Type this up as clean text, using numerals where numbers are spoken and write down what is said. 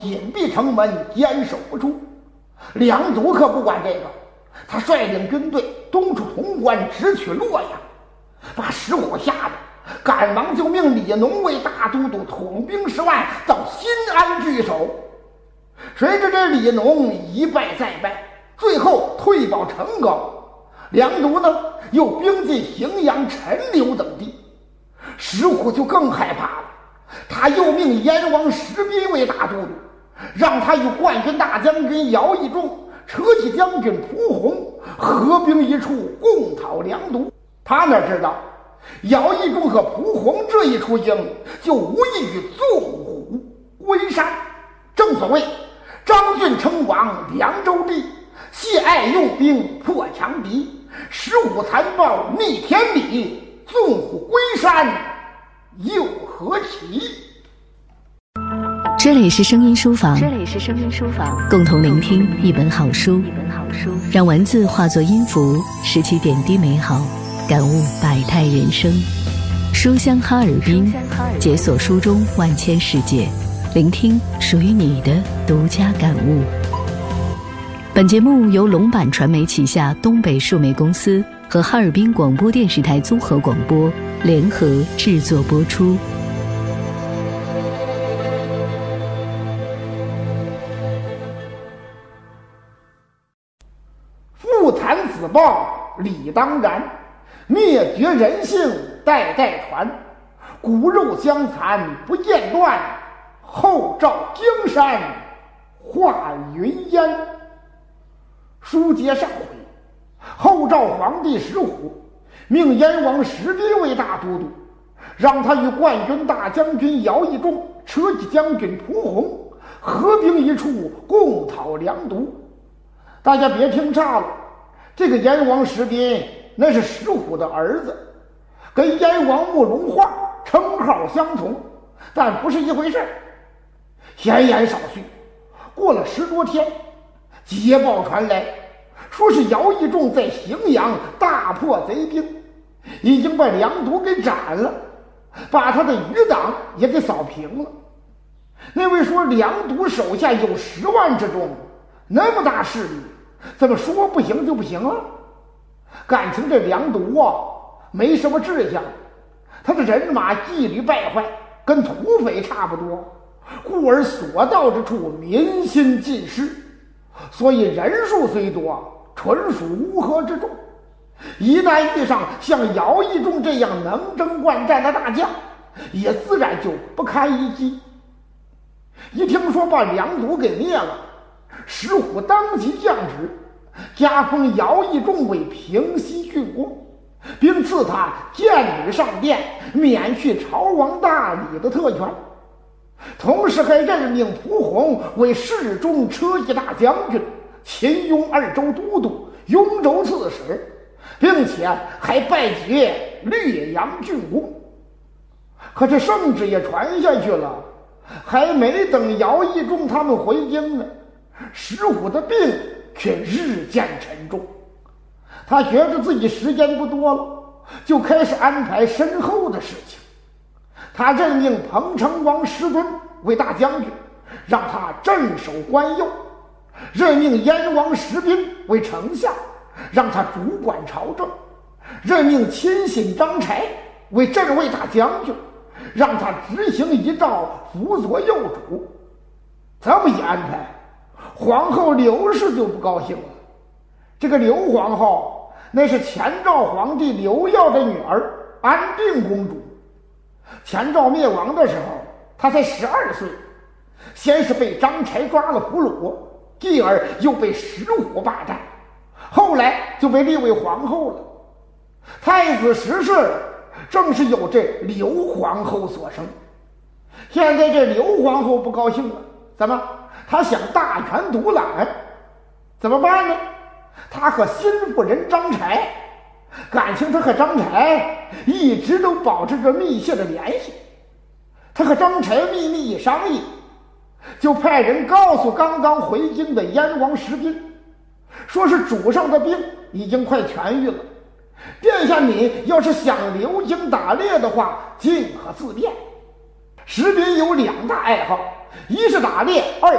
隐蔽城门，坚守不出。梁独可不管这个，他率领军队东出潼关，直取洛阳，把石虎吓得赶忙就命李农为大都督，统兵10万到新安据守。谁知这李农一败再败，最后退保成皋。梁独呢，又兵进荥阳、陈留等地。石虎就更害怕了，他又命燕王石斌为大都督，让他与冠军大将军姚义仲、车骑将军蒲洪合兵一处，共讨梁独。他哪知道姚义仲和蒲洪这一出营，就无异于纵虎归山。正所谓张俊称王凉州地，谢爱用兵破强敌。石虎残暴逆天理，纵虎归山又何其？ 这里是声音书房，共同聆听一本好书，让文字化作音符，拾起点滴美好，感悟百态人生。书香哈尔滨，解锁书中万千世界，聆听属于你的独家感悟。本节目由龙版传媒旗下东北数媒公司和哈尔滨广播电视台综合广播联合制作播出。 父残子报理当然，灭绝人性代代传。骨肉相残不间断，后照江山化云烟。书接上回，后赵皇帝石虎命燕王石斌为大都督，让他与冠军大将军姚义仲、车骑将军蒲洪合兵一处，共讨梁独。大家别听差了，这个燕王石斌那是石虎的儿子，跟燕王慕容化称号相同，但不是一回事。闲言少叙，过了10多天，捷报传来，说是姚义仲在荥阳大破贼兵，已经把梁独给斩了，把他的余党也给扫平了。那位说梁独手下有10万之众，那么大势力，怎么说不行就不行啊？感情这梁独啊，没什么志向，他的人马纪律败坏，跟土匪差不多，故而所到之处民心尽失，所以人数虽多，纯属乌合之众。一旦遇上像姚义仲这样能征惯战的大将，也自然就不堪一击。一听说把梁独给灭了，石虎当即降旨，加封姚义仲为平西郡公，并赐他剑女上殿，免去朝王大礼的特权。同时还任命蒲洪为侍中、车骑大将军、秦雍2州都督、雍州刺史，并且还拜结略阳郡公。可这圣旨也传下去了，还没等姚义仲他们回京呢，石虎的病却日渐沉重。他觉得自己时间不多了，就开始安排身后的事情。他任命彭城王石尊为大将军，让他镇守关右；任命燕王石斌为丞相，让他主管朝政；任命亲信张柴为镇卫大将军，让他执行遗诏，辅佐右主。这么一安排，皇后刘氏就不高兴了。这个刘皇后那是前赵皇帝刘耀的女儿安定公主。前赵灭亡的时候，她才12岁，先是被张柴抓了俘虏，继而又被石虎霸占，后来就被立为皇后了。太子石氏正是由这刘皇后所生。现在这刘皇后不高兴了，怎么？她想大权独揽，怎么办呢？她和心腹人张柴，感情她和张柴一直都保持着密切的联系。她和张柴秘密一商议，就派人告诉刚刚回京的燕王石斌，说是主上的病已经快痊愈了，殿下你要是想留京打猎的话，尽可自便。石斌有2大爱好， 一是打猎，二